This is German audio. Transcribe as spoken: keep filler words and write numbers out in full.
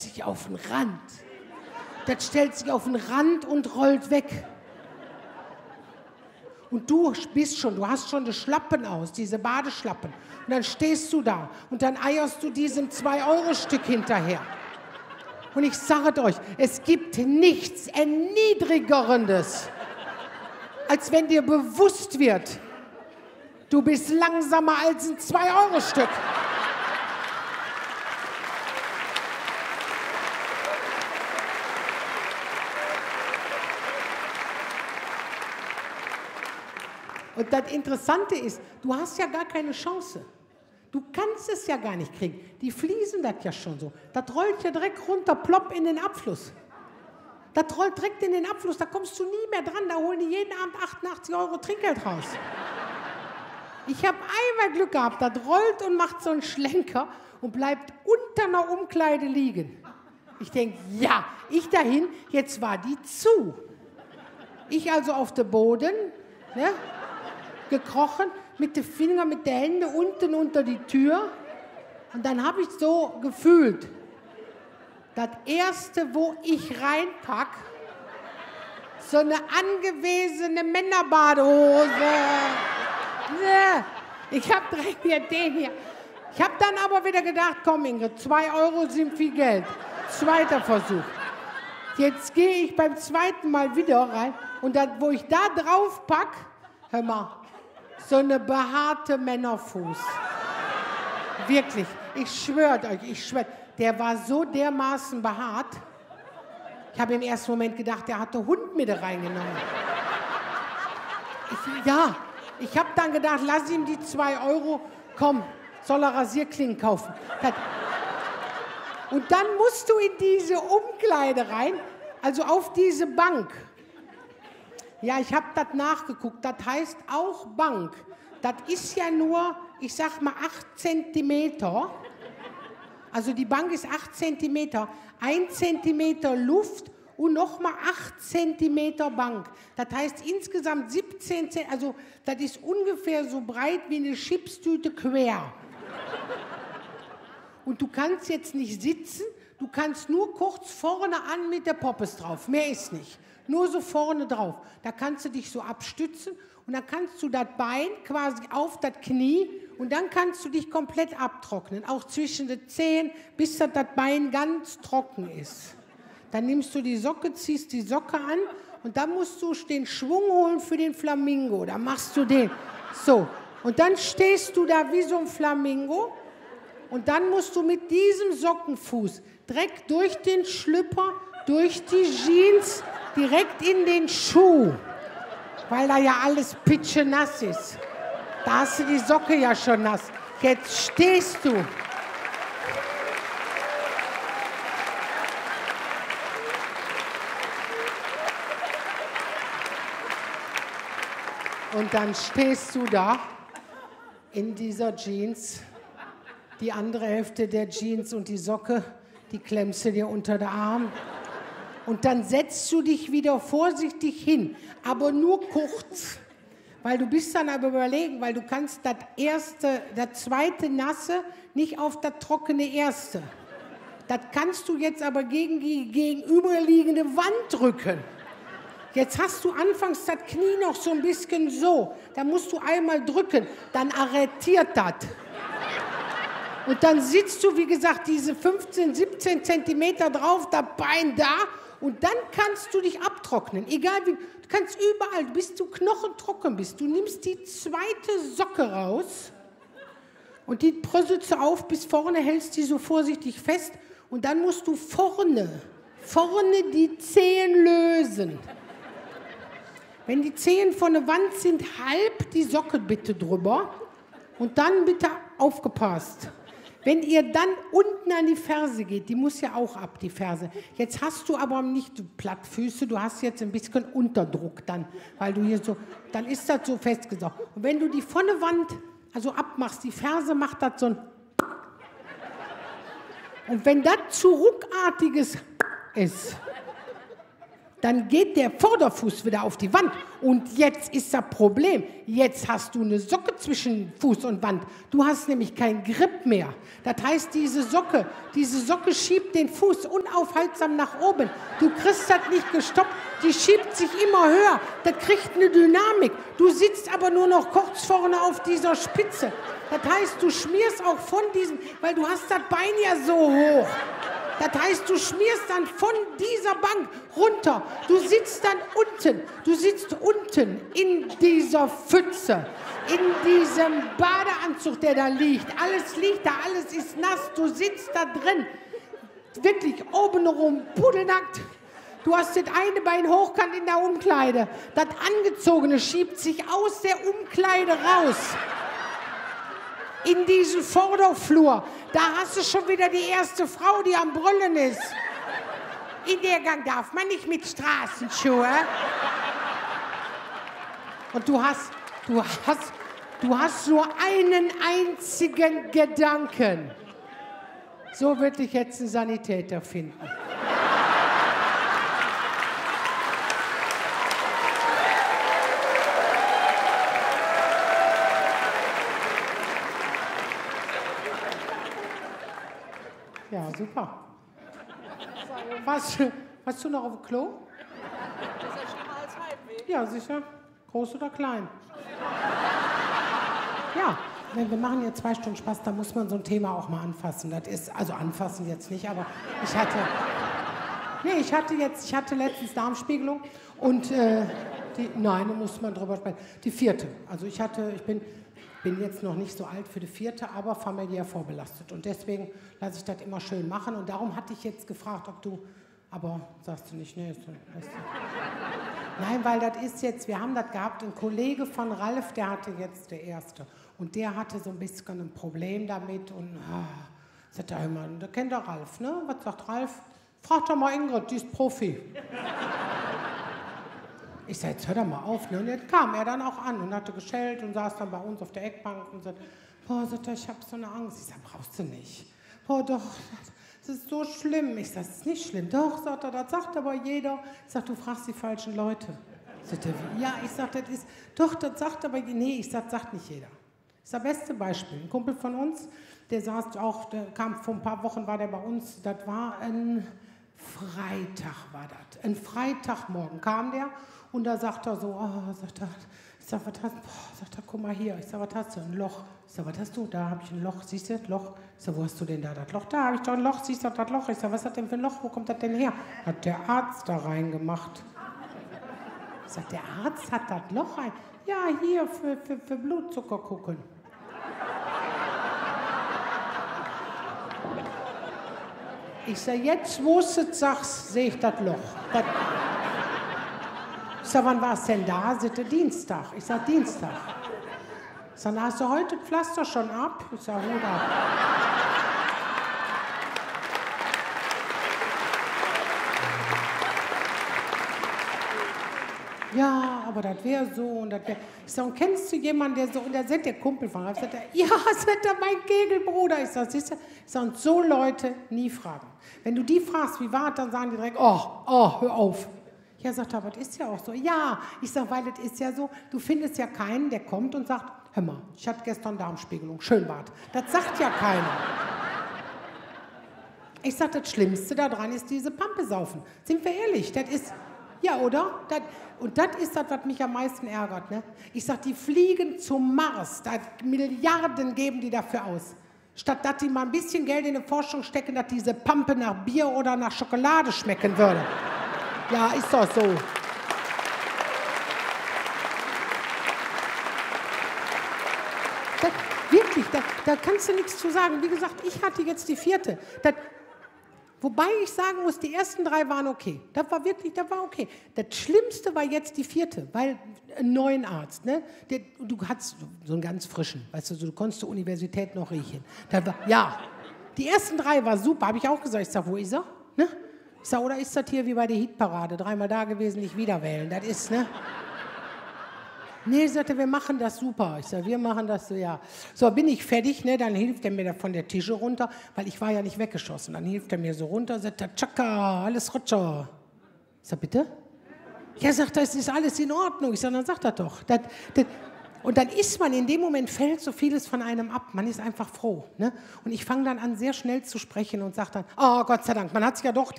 sich auf den Rand. Das stellt sich auf den Rand und rollt weg. Und du bist schon, du hast schon die Schlappen aus, diese Badeschlappen. Und dann stehst du da und dann eierst du diesem zwei Euro Stück hinterher. Und ich sage euch, es gibt nichts Erniedrigerendes, als wenn dir bewusst wird, du bist langsamer als ein zwei Euro Stück. Und das Interessante ist, du hast ja gar keine Chance. Du kannst es ja gar nicht kriegen. Die fließen das ja schon so. Das rollt ja direkt runter, plopp in den Abfluss. Das rollt direkt in den Abfluss, da kommst du nie mehr dran. Da holen die jeden Abend achtundachtzig Euro Trinkgeld raus. Ich habe einmal Glück gehabt, das rollt und macht so einen Schlenker und bleibt unter einer Umkleide liegen. Ich denke, ja, ich dahin, jetzt war die zu. Ich also auf dem Boden, ne? Gekrochen, mit den Fingern, mit den Händen unten unter die Tür. Und dann habe ich so gefühlt, das Erste, wo ich reinpack, so eine angewesene Männerbadehose. Ich habe direkt hier den hier. Ich habe dann aber wieder gedacht, komm Ingrid, zwei Euro sind viel Geld. Zweiter Versuch. Jetzt gehe ich beim zweiten Mal wieder rein und das, wo ich da drauf pack, hör mal, so eine behaarte Männerfuß. Wirklich, ich schwöre euch, ich schwöre, der war so dermaßen behaart. Ich habe im ersten Moment gedacht, der hat den Hund mit reingenommen. Ich, ja, ich habe dann gedacht, lass ihm die zwei Euro, komm, soll er Rasierklingen kaufen. Und dann musst du in diese Umkleide rein, also auf diese Bank. Ja, ich habe das nachgeguckt. Das heißt auch Bank. Das ist ja nur, ich sag mal, acht Zentimeter. Also die Bank ist acht Zentimeter. Ein Zentimeter Luft und nochmal acht Zentimeter Bank. Das heißt insgesamt siebzehn Zentimeter. Also das ist ungefähr so breit wie eine Chipstüte quer. Und du kannst jetzt nicht sitzen. Du kannst nur kurz vorne an mit der Poppes drauf. Mehr ist nicht. Nur so vorne drauf. Da kannst du dich so abstützen und dann kannst du das Bein quasi auf das Knie und dann kannst du dich komplett abtrocknen. Auch zwischen den Zehen, bis das, das Bein ganz trocken ist. Dann nimmst du die Socke, ziehst die Socke an und dann musst du den Schwung holen für den Flamingo. Dann machst du den. So. Und dann stehst du da wie so ein Flamingo und dann musst du mit diesem Sockenfuß direkt durch den Schlüpper, durch die Jeans, direkt in den Schuh, weil da ja alles pitschenass ist. Da hast du die Socke ja schon nass. Jetzt stehst du. Und dann stehst du da in dieser Jeans. Die andere Hälfte der Jeans und die Socke, die klemmst du dir unter den Arm. Und dann setzt du dich wieder vorsichtig hin, aber nur kurz. Weil du bist dann aber überlegen, weil du kannst das erste, das zweite Nasse nicht auf das trockene erste. Das kannst du jetzt aber gegen die gegenüberliegende Wand drücken. Jetzt hast du anfangs das Knie noch so ein bisschen so. Da musst du einmal drücken, dann arretiert das. Und dann sitzt du, wie gesagt, diese fünfzehn, siebzehn Zentimeter drauf, das Bein da. Und dann kannst du dich abtrocknen, egal wie, du kannst überall, bis du knochentrocken bist. Du nimmst die zweite Socke raus und die prösselst du auf bis vorne, hältst die so vorsichtig fest und dann musst du vorne, vorne die Zehen lösen. Wenn die Zehen von der Wand sind, halb die Socke bitte drüber und dann bitte aufgepasst. Wenn ihr dann unten an die Ferse geht, die muss ja auch ab, die Ferse. Jetzt hast du aber nicht Plattfüße, du hast jetzt ein bisschen Unterdruck dann, weil du hier so, dann ist das so festgesaugt. Und wenn du die von der Wand also abmachst, die Ferse macht das so ein. Und wenn das zu ruckartiges ist, Dann geht der Vorderfuß wieder auf die Wand. Und jetzt ist das Problem. Jetzt hast du eine Socke zwischen Fuß und Wand. Du hast nämlich keinen Grip mehr. Das heißt, diese Socke, diese Socke schiebt den Fuß unaufhaltsam nach oben. Du kriegst das nicht gestoppt. Die schiebt sich immer höher. Das kriegt eine Dynamik. Du sitzt aber nur noch kurz vorne auf dieser Spitze. Das heißt, du schmierst auch von diesem, weil du hast das Bein ja so hoch. Das heißt, du schmierst dann von dieser Bank runter. Du sitzt dann unten. Du sitzt unten in dieser Pfütze, in diesem Badeanzug, der da liegt. Alles liegt da, alles ist nass. Du sitzt da drin, wirklich obenrum, pudelnackt. Du hast das eine Bein hochkant in der Umkleide. Das Angezogene schiebt sich aus der Umkleide raus. In diesen Vorderflur. Da hast du schon wieder die erste Frau, die am Brüllen ist. In der Gang darf man nicht mit Straßenschuhe. Und du hast, du hast, du hast nur einen einzigen Gedanken. So wird dich jetzt ein Sanitäter finden. Ja, super. Was, warst du noch auf dem Klo? Das ist ja schlimmer als Heimweh. Ja, sicher. Groß oder klein? Ja, wir machen jetzt zwei Stunden Spaß, da muss man so ein Thema auch mal anfassen. Das ist, also anfassen jetzt nicht, aber ich hatte, nee, ich hatte jetzt, ich hatte letztens Darmspiegelung und äh, die, nein, da muss man drüber sprechen. Die vierte. Also ich hatte, ich bin bin jetzt noch nicht so alt für die vierte, aber familiär vorbelastet. Und deswegen lasse ich das immer schön machen. Und darum hatte ich jetzt gefragt, ob du, aber sagst du nicht, ne? Weißt du. Nein, weil das ist jetzt, wir haben das gehabt, ein Kollege von Ralf, der hatte jetzt der Erste. Und der hatte so ein bisschen ein Problem damit. Und ah, sagt er immer, da kennt der Ralf, ne? Was sagt Ralf? Frag doch mal Ingrid, die ist Profi. Ich sag, jetzt hör doch mal auf. Ne? Und jetzt kam er dann auch an und hatte geschellt und saß dann bei uns auf der Eckbank und sagt, boah, sagt er, ich hab so eine Angst. Ich sag, brauchst du nicht. Boah, doch, das ist so schlimm. Ich sag, das ist nicht schlimm. Doch, sagt er, das sagt aber jeder. Ich sag, du fragst die falschen Leute. Sagt er, ja, ich sag, das ist, doch, das sagt aber, nee, ich sag, das sagt nicht jeder. Das ist das beste Beispiel. Ein Kumpel von uns, der saß auch, der kam vor ein paar Wochen, war der bei uns, das war ein Freitag, war das. Ein Freitagmorgen kam der. Und da sagt er so, oh, sagt er, ich sag, was hast du? Boah, sagt er, guck mal hier. Ich sag, was hast du? Ein Loch. Ich sag, was hast du? Da habe ich ein Loch. Siehst du das Loch? Ich sag, wo hast du denn da das Loch? Da habe ich doch ein Loch. Siehst du das Loch? Ich sag, was hat denn für ein Loch? Wo kommt das denn her? Hat der Arzt da reingemacht. Ich sag, der Arzt hat das Loch rein? Ja, hier, für, für, für Blutzucker gucken. Ich sag, jetzt, wo du es sagst, sehe ich das Loch. Das Ich sag, wann war es denn da? Sitte Dienstag. Ich sag, Dienstag. Ich sag, hast du heute das Pflaster schon ab? Ich sag, Hut ab. Ja, aber das wäre so und das wäre. Ich sag, und kennst du jemanden, der so, und der sagt der Kumpel von Ralf, sagt er, ja, sagt er, mein Kegelbruder. Ich sag, siehst du, ich sag, und so Leute nie fragen. Wenn du die fragst, wie war es, dann sagen die direkt, oh, oh, hör auf. Ja, sagt er, aber das ist ja auch so. Ja, ich sage, weil das ist ja so, du findest ja keinen, der kommt und sagt, hör mal, ich hatte gestern Darmspiegelung, schön war's. Das sagt ja keiner. Ich sage, das Schlimmste daran ist diese Pampe saufen. Sind wir ehrlich, das ist, ja, oder? Das, und das ist das, was mich am meisten ärgert. Ne? Ich sage, die fliegen zum Mars, das Milliarden geben die dafür aus. Statt dass die mal ein bisschen Geld in die Forschung stecken, dass diese Pampe nach Bier oder nach Schokolade schmecken würde. Ja, ist doch so. Das, wirklich, da, da kannst du nichts zu sagen. Wie gesagt, ich hatte jetzt die vierte. Das, wobei ich sagen muss, die ersten drei waren okay. Das war wirklich, das war okay. Das Schlimmste war jetzt die vierte, weil ein neuen Arzt, ne? Der, du hattest so einen ganz frischen, weißt du, du konntest zur Universität noch riechen. Das war, ja, die ersten drei war super, habe ich auch gesagt. Ich sag, wo ist er? Ne? Ich sag, oder ist das hier wie bei der Hitparade? Dreimal da gewesen, nicht wieder wählen. Das ist, ne? Nee, sagte, wir machen das super. Ich sag, wir machen das so, ja. So, bin ich fertig, ne? Dann hilft er mir da von der Tische runter, weil ich war ja nicht weggeschossen. Dann hilft er mir so runter, sagt er, tschakka, alles rutscher. Ich sag, bitte? Ja, sagt er, es ist alles in Ordnung. Ich sage, dann sagt er doch. Das, das, und dann ist man, in dem Moment fällt so vieles von einem ab. Man ist einfach froh. Ne? Und ich fange dann an, sehr schnell zu sprechen und sage dann, oh Gott sei Dank, man hat sich ja doch